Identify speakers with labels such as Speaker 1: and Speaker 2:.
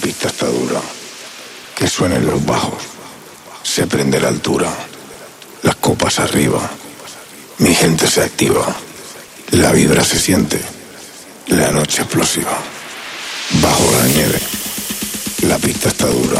Speaker 1: pista está dura. Que suenen los bajos. Se prende la altura. Las copas arriba. Mi gente se activa. La vibra se siente. La noche explosiva. Bajo la nieve. La pista está dura.